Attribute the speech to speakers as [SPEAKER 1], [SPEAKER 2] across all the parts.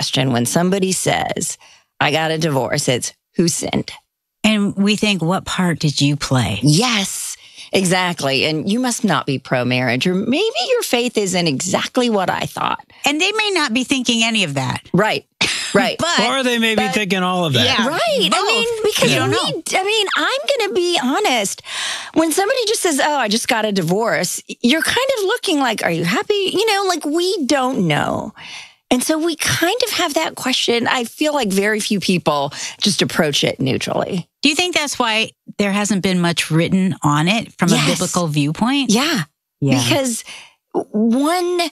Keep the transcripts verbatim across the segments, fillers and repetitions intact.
[SPEAKER 1] question when somebody says, I got a divorce. It's who sinned?
[SPEAKER 2] And we think, what part did you play?
[SPEAKER 1] Yes, exactly. And you must not be pro-marriage, or maybe your faith isn't exactly what I thought.
[SPEAKER 2] And they may not be thinking any of that.
[SPEAKER 1] Right. Right.
[SPEAKER 2] But,
[SPEAKER 3] or they may be
[SPEAKER 1] but,
[SPEAKER 3] thinking all of that.
[SPEAKER 2] Yeah,
[SPEAKER 1] right.
[SPEAKER 2] both.
[SPEAKER 1] I mean, because
[SPEAKER 2] You don't
[SPEAKER 1] we,
[SPEAKER 2] know.
[SPEAKER 1] I mean, I'm going to be honest. When somebody just says, oh, I just got a divorce, you're kind of looking like, are you happy? You know, like we don't know. And so we kind of have that question. I feel like very few people just approach it neutrally.
[SPEAKER 2] Do you think that's why there hasn't been much written on it from
[SPEAKER 1] Yes.
[SPEAKER 2] a biblical viewpoint?
[SPEAKER 1] Yeah.
[SPEAKER 2] Yeah.
[SPEAKER 1] Because one,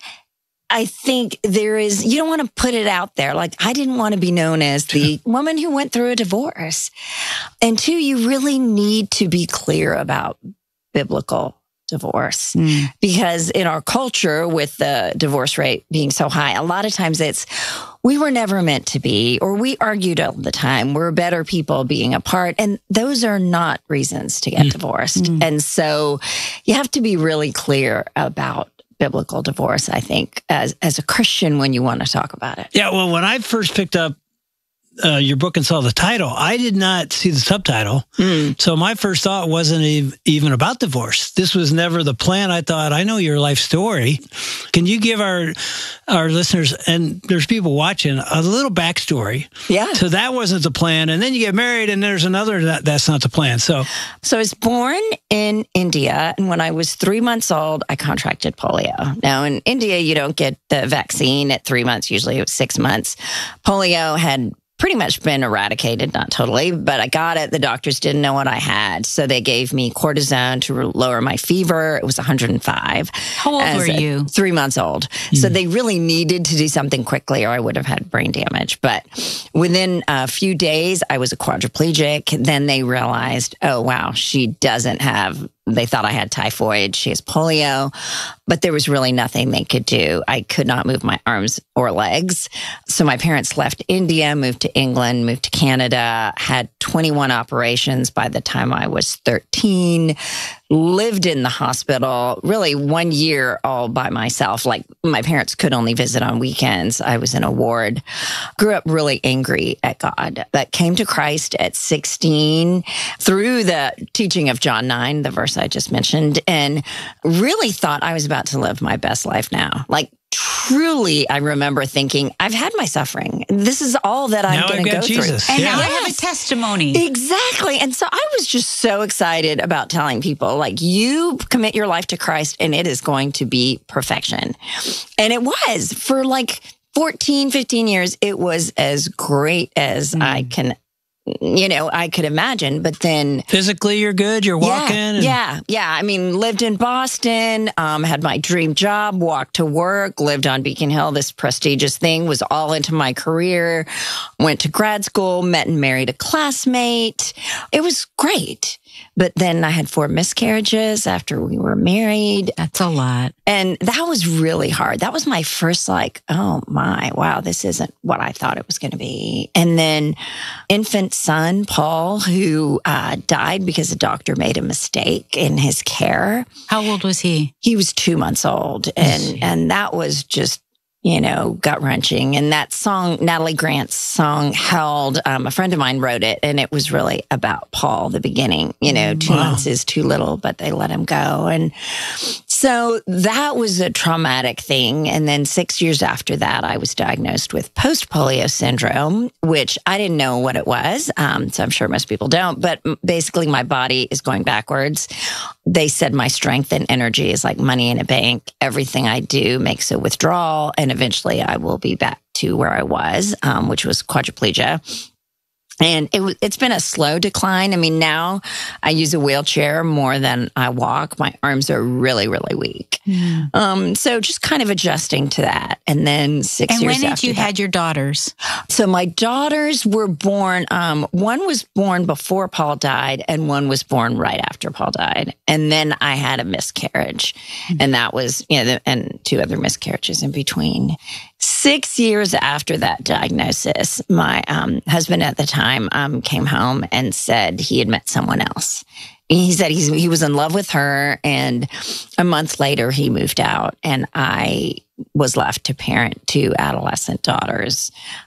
[SPEAKER 1] I think there is, you don't want to put it out there. Like, I didn't want to be known as the woman who went through a divorce. And two, you really need to be clear about biblical divorce.
[SPEAKER 2] Mm.
[SPEAKER 1] Because in our culture, with the divorce rate being so high, a lot of times it's, we were never meant to be, or we argued all the time. We're better people being apart. And those are not reasons to get
[SPEAKER 3] Mm.
[SPEAKER 1] divorced.
[SPEAKER 2] Mm.
[SPEAKER 1] And so you have to be really clear about biblical divorce, I think, as as a Christian when you want to talk about it.
[SPEAKER 3] Yeah, well, when I first picked up uh, your book and saw the title, I did not see the subtitle.
[SPEAKER 1] Mm.
[SPEAKER 3] So my first thought wasn't ev- even about divorce. This was never the plan. I thought, I know your life story. Can you give our our listeners, and there's people watching, a little backstory?
[SPEAKER 1] Yeah.
[SPEAKER 3] So that wasn't the plan. And then you get married and there's another, that, that's not the plan. So
[SPEAKER 1] So I was born in India, and when I was three months old, I contracted polio. Now, in India, you don't get the vaccine at three months. Usually it was six months. Polio had pretty much been eradicated, not totally, but I got it. The doctors didn't know what I had, so they gave me cortisone to lower my fever. It was one hundred five.
[SPEAKER 2] How old
[SPEAKER 1] as
[SPEAKER 2] were
[SPEAKER 1] a-
[SPEAKER 2] you?
[SPEAKER 1] Three months old. So they really needed to do something quickly, or I would have had brain damage. But within a few days, I was a quadriplegic. Then they realized, oh, wow, she doesn't have, they thought I had typhoid. She has polio, but there was really nothing they could do. I could not move my arms or legs. So my parents left India, moved to England, moved to Canada, had twenty-one operations by the time I was thirteen, lived in the hospital really one year all by myself. Like, my parents could only visit on weekends. I was in a ward. Grew up really angry at God, but came to Christ at sixteen through the teaching of John nine, the verse I just mentioned, and really thought I was about to live my best life now. Like, truly, I remember thinking, I've had my suffering. This is all that I'm
[SPEAKER 3] Now
[SPEAKER 1] going
[SPEAKER 3] I've
[SPEAKER 1] to
[SPEAKER 3] got
[SPEAKER 1] go
[SPEAKER 3] Jesus.
[SPEAKER 1] through.
[SPEAKER 2] And
[SPEAKER 3] Yeah.
[SPEAKER 2] now I have a
[SPEAKER 1] Yes.
[SPEAKER 2] testimony.
[SPEAKER 1] Exactly. And so I was just so excited about telling people, like, you commit your life to Christ and it is going to be perfection. And it was for like fourteen, fifteen years. It was as great as
[SPEAKER 2] Mm.
[SPEAKER 1] I can, you know, I could imagine. But then
[SPEAKER 3] physically you're good, you're walking.
[SPEAKER 1] yeah,
[SPEAKER 3] and-
[SPEAKER 1] yeah, yeah. I mean, lived in Boston, um, had my dream job, walked to work, lived on Beacon Hill, this prestigious thing, was all into my career, went to grad school, met and married a classmate. It was great. But then I had four miscarriages after we were married.
[SPEAKER 2] That's a lot.
[SPEAKER 1] And that was really hard. That was my first, like, oh my, wow, this isn't what I thought it was going to be. And then infant son, Paul, who uh, died because a doctor made a mistake in his care.
[SPEAKER 2] How old was he?
[SPEAKER 1] He was two months old. And, and that was just, you know, gut wrenching. And that song, Natalie Grant's song, Held, um, a friend of mine wrote it, and it was really about Paul, the beginning. You know, two
[SPEAKER 3] Wow.
[SPEAKER 1] months is too little, but they let him go. And so that was a traumatic thing. And then six years after that, I was diagnosed with post-polio syndrome, which I didn't know what it was. Um, so I'm sure most people don't. But basically, my body is going backwards. They said my strength and energy is like money in a bank. Everything I do makes a withdrawal, and eventually I will be back to where I was, um, which was quadriplegia. And it, it's been a slow decline. I mean, now I use a wheelchair more than I walk. My arms are really, really weak.
[SPEAKER 2] Yeah.
[SPEAKER 1] Um, so just kind of adjusting to that. And then six
[SPEAKER 2] And
[SPEAKER 1] years
[SPEAKER 2] when did
[SPEAKER 1] after
[SPEAKER 2] you
[SPEAKER 1] that,
[SPEAKER 2] had your daughters?
[SPEAKER 1] so my daughters were born, um, one was born before Paul died and one was born right after Paul died. And then I had a miscarriage, and that was, you know, the, and two other miscarriages in between. Six years after that diagnosis, my um, husband at the time um, came home and said he had met someone else. He said he's, he was in love with her, and a month later he moved out, and I was left to parent two adolescent daughters.